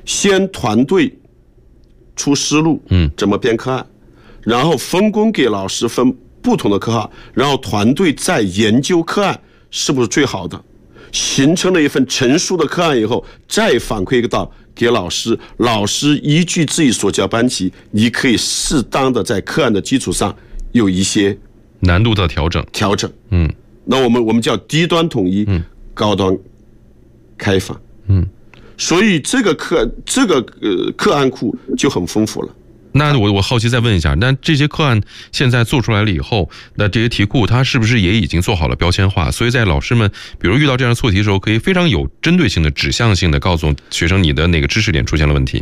先团队出思路，怎么编课案，然后分工给老师分不同的课号，然后团队再研究课案是不是最好的，形成了一份成熟的课案以后，再反馈到给老师，老师依据自己所教班级，你可以适当的在课案的基础上有一些难度的调整。 那我们叫低端统一，高端开放。所以这个课案库就很丰富了。 那我好奇再问一下，那这些课案现在做出来了以后，那这些题库它是不是也已经做好了标签化？所以在老师们比如遇到这样的错题的时候，可以非常有针对性的、指向性的告诉学生你的哪个知识点出现了问题？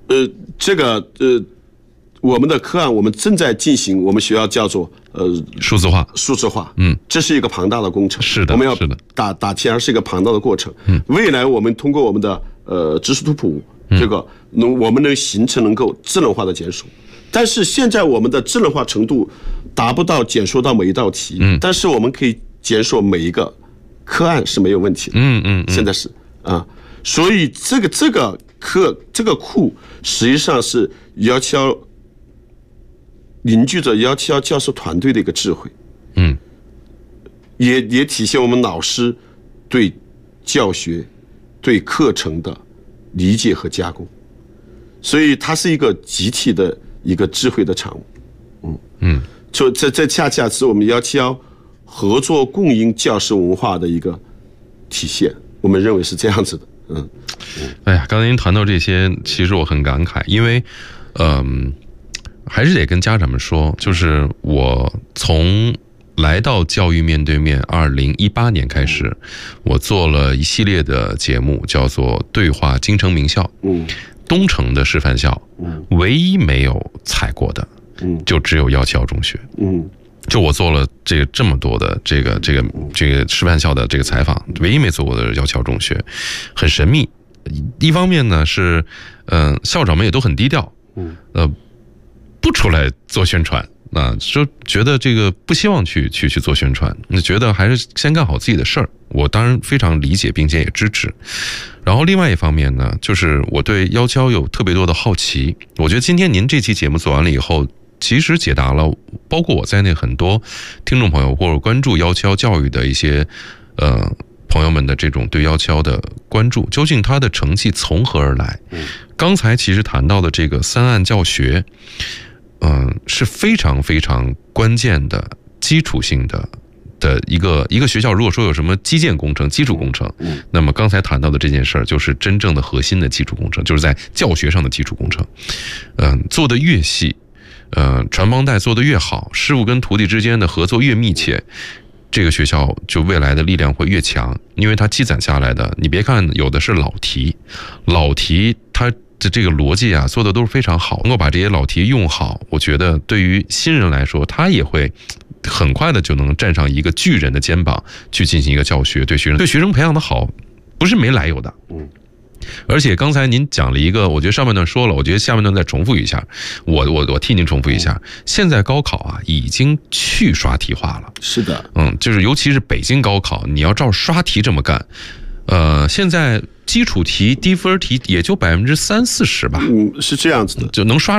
我们的课案我们正在进行，我们学校叫做数字化。 这是一个庞大的工程。 是的， 我们要打前儿是一个庞大的过程。未来我们通过我们的知识图谱，这个我们能形成能够智能化的检索。但是现在我们的智能化程度达不到检索到每一道题，但是我们可以检索每一个课案是没有问题的。现在是所以这个库实际上是117凝聚着117教师团队的一个智慧，也体现我们老师对教学、对课程的理解和加工，所以它是一个集体的一个智慧的产物。这恰恰是我们117合作共赢教师文化的一个体现，我们认为是这样子的。 哎呀，刚才您谈到这些，其实我很感慨，因为还是得跟家长们说，就是我从来到教育面对面2018年开始，我做了一系列的节目，叫做对话京城名校。东城的师范校，唯一没有踩过的，就只有117中学。就我做了这么多的这个师范校的这个采访，唯一没做过的117中学，很神秘。一方面呢是，校长们也都很低调，不出来做宣传就觉得这个不希望去做宣传，觉得还是先干好自己的事儿。我当然非常理解并且也支持。然后另外一方面呢，就是我对117有特别多的好奇。我觉得今天您这期节目做完了以后，其实解答了包括我在内很多听众朋友或者关注117教育的一些朋友们的这种对117的关注，究竟它的成绩从何而来？刚才其实谈到的这个3案教学，是非常非常关键的基础性的一个学校，如果说有什么基建工程、基础工程，那么刚才谈到的这件事儿就是真正的核心的基础工程，就是在教学上的基础工程。做得越细，传帮带做得越好，师傅跟徒弟之间的合作越密切，这个学校就未来的力量会越强，因为它积攒下来的，你别看有的是老题它的这个逻辑做的都是非常好，能够把这些老题用好，我觉得对于新人来说，他也会很快的就能站上一个巨人的肩膀去进行一个教学，对学生培养的好，不是没来由的。而且刚才您讲了一个，我觉得上半段说了，我觉得下半段再重复一下，我替您重复一下。现在高考已经去刷题化了。 是的， 就是尤其是北京高考，你要照刷题这么干，现在基础题、低分题也就30%-40%吧， 是这样子的， 就能刷